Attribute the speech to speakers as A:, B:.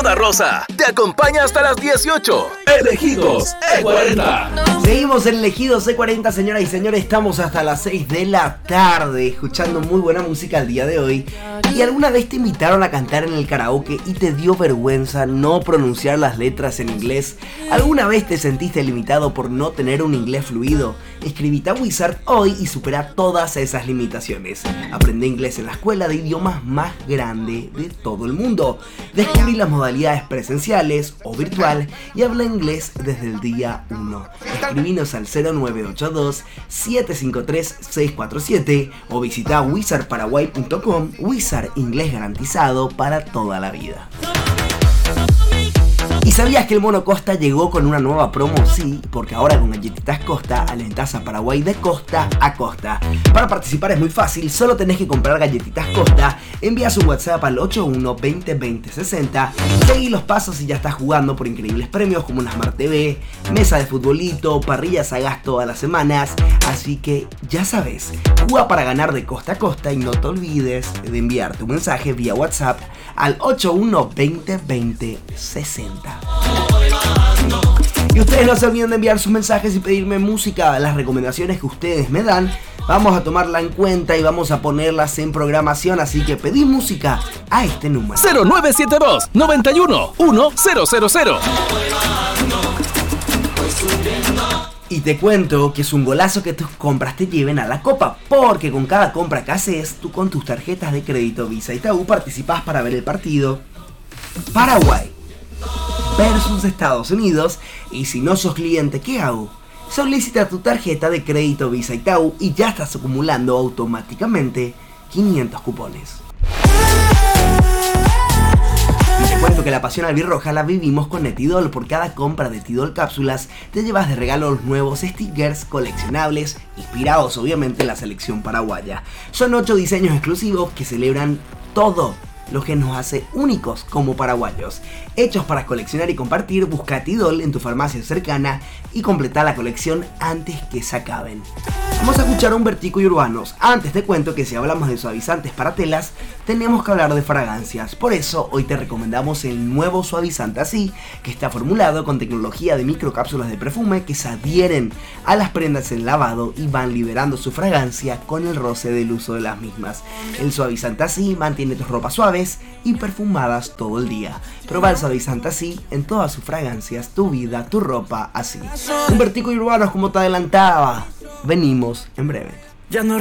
A: La Rosa te acompaña hasta las 18. Elegidos E40.
B: Seguimos en Elegidos E40, señoras y señores. Estamos hasta las 6 de la tarde escuchando muy buena música el día de hoy. ¿Y alguna vez te invitaron a cantar en el karaoke y te dio vergüenza no pronunciar las letras en inglés? ¿Alguna vez te sentiste limitado por no tener un inglés fluido? Escribite a Wizard hoy y supera todas esas limitaciones. Aprende inglés en la escuela de idiomas más grande de todo el mundo. Descubrí las modalidades presenciales o virtual y habla inglés desde el día 1. Escribinos al 0982-753-647 o visita wizardparaguay.com. Wizard, inglés garantizado para toda la vida. ¿Y sabías que el Mono Costa llegó con una nueva promo? Sí, porque ahora con Galletitas Costa alimentás a Paraguay de costa a costa. Para participar es muy fácil, solo tenés que comprar Galletitas Costa, envías un WhatsApp al 81202060, seguí los pasos y ya estás jugando por increíbles premios como una Smart TV, mesa de futbolito, parrillas a gas todas las semanas. Así que ya sabes, juega para ganar de costa a costa y no te olvides de enviar tu mensaje vía WhatsApp al 81202060. Y ustedes no se olviden de enviar sus mensajes y pedirme música, las recomendaciones que ustedes me dan. Vamos a tomarla en cuenta y vamos a ponerlas en programación, así que pedí música a este número
A: 0972 91 1000.
B: Y te cuento que es un golazo que tus compras te lleven a la copa, porque con cada compra que haces, tú con tus tarjetas de crédito Visa Itaú participás para ver el partido Paraguay versus Estados Unidos. Y si no sos cliente, ¿qué hago? Solicita tu tarjeta de crédito Visa Itaú y ya estás acumulando automáticamente 500 cupones. Y te cuento que la pasión albirroja la vivimos con Netidol. Por cada compra de Tidol cápsulas te llevas de regalo los nuevos stickers coleccionables, inspirados obviamente en la selección paraguaya. Son 8 diseños exclusivos que celebran todo lo que nos hace únicos como paraguayos. Hechos para coleccionar y compartir, busca Tidol en tu farmacia cercana y completa la colección antes que se acaben. Vamos a escuchar a Humbertico y Urbanos. Antes te cuento que si hablamos de suavizantes para telas, tenemos que hablar de fragancias. Por eso hoy te recomendamos el nuevo suavizante Así, que está formulado con tecnología de microcápsulas de perfume que se adhieren a las prendas en lavado y van liberando su fragancia con el roce del uso de las mismas. El suavizante Así mantiene tus ropas suaves y perfumadas todo el día. Proba el suavizante Así en todas sus fragancias, tu vida, tu ropa así. Humbertico y Urbanos, como te adelantaba, venimos en breve.